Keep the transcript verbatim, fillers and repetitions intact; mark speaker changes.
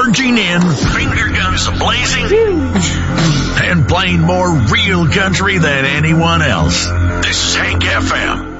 Speaker 1: charging in, finger guns blazing, and playing more real country than anyone else. This is Hank F M.